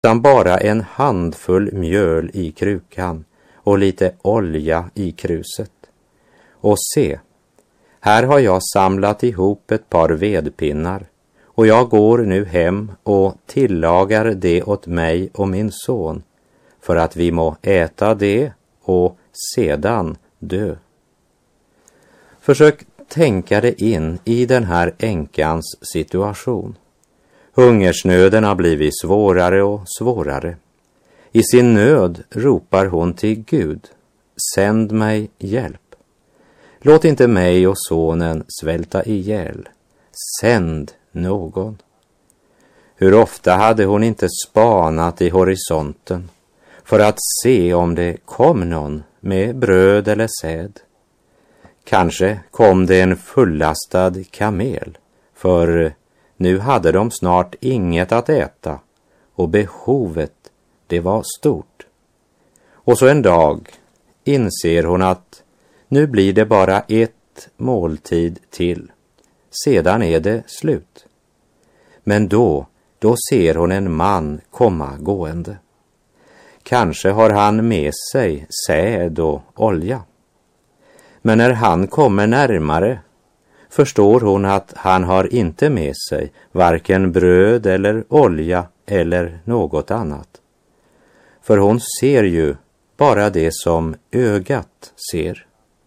utan bara en handfull mjöl i krukan och lite olja i kruset. Och se, här har jag samlat ihop ett par vedpinnar, och jag går nu hem och tillagar det åt mig och min son, för att vi må äta det och sedan dö. Försök tänka dig in i den här änkans situation. Hungersnöden har blivit svårare och svårare. I sin nöd ropar hon till Gud: sänd mig hjälp. Låt inte mig och sonen svälta ihjäl. Sänd någon. Hur ofta hade hon inte spanat i horisonten för att se om det kom någon med bröd eller säd. Kanske kom det en fullastad kamel, för nu hade de snart inget att äta och behovet, det var stort. Och så en dag inser hon att nu blir det bara ett måltid till. Sedan är det slut. Men då ser hon en man komma gående. Kanske har han med sig säd och olja. Men när han kommer närmare förstår hon att han har inte med sig varken bröd eller olja eller något annat. För hon ser ju bara det som ögat ser.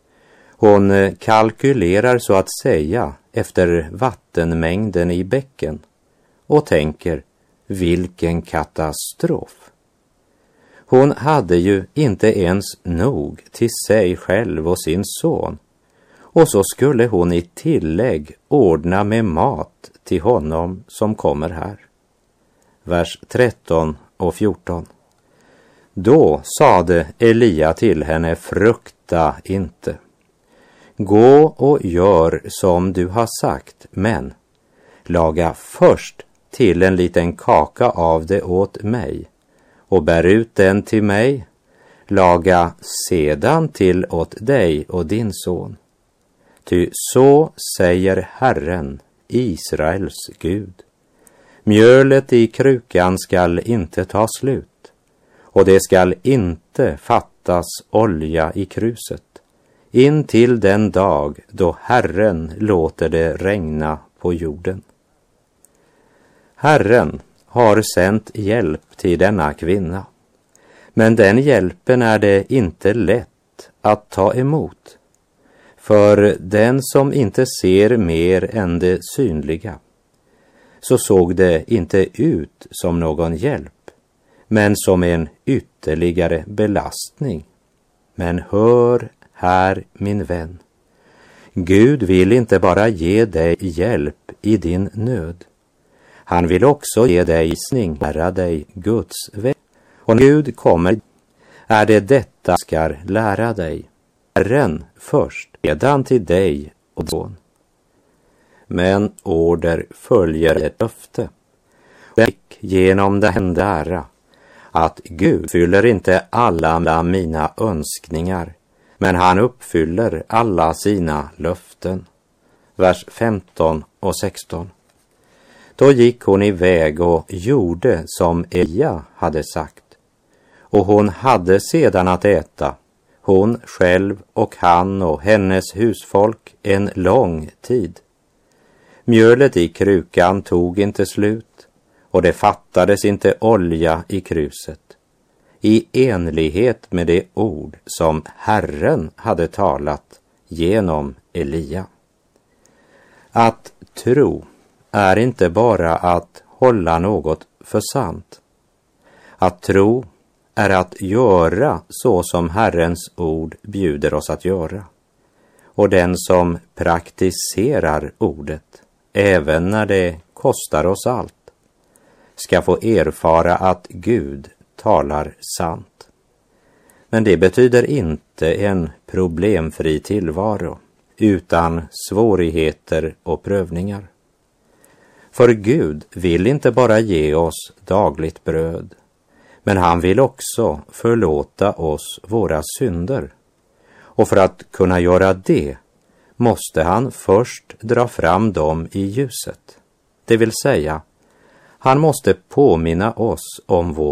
Hon kalkylerar så att säga efter vattenmängden i bäcken och tänker: vilken katastrof. Hon hade ju inte ens nog till sig själv och sin son, och så skulle hon i tillägg ordna med mat till honom som kommer här. Vers 13 och 14. Då sade Elia till henne: frukta inte. Gå och gör som du har sagt, men laga först till en liten kaka av det åt mig och bär ut den till mig. Laga sedan till åt dig och din son. Ty så säger Herren, Israels Gud: mjölet i krukan skall inte ta slut, och det skall inte fattas olja i kruset, in till den dag då Herren låter det regna på jorden. Herren har sänt hjälp till denna kvinna, men den hjälpen är det inte lätt att ta emot. För den som inte ser mer än det synliga, så såg det inte ut som någon hjälp, men som en ytterligare belastning. Men hör här, min vän, Gud vill inte bara ge dig hjälp i din nöd. Han vill också ge dig visning, lära dig Guds väg. Och när Gud kommer, är det detta ska lära dig. Herren först, sedan till dig och son. Men order följer ett löfte. Det gick genom den ära att Gud fyller inte alla mina önskningar, men han uppfyller alla sina löften. Vers 15 och 16. Då gick hon iväg och gjorde som Elia hade sagt. Och hon hade sedan att äta, hon själv och han och hennes husfolk, en lång tid. Mjölet i krukan tog inte slut, och det fattades inte olja i kruset, i enlighet med det ord som Herren hade talat genom Elia. Att tro är inte bara att hålla något för sant. Att tro är att göra så som Herrens ord bjuder oss att göra. Och den som praktiserar ordet, även när det kostar oss allt, ska få erfara att Gud talar sant. Men det betyder inte en problemfri tillvaro utan svårigheter och prövningar. För Gud vill inte bara ge oss dagligt bröd, men han vill också förlåta oss våra synder. Och för att kunna göra det måste han först dra fram dem i ljuset. Det vill säga, han måste påminna oss om vår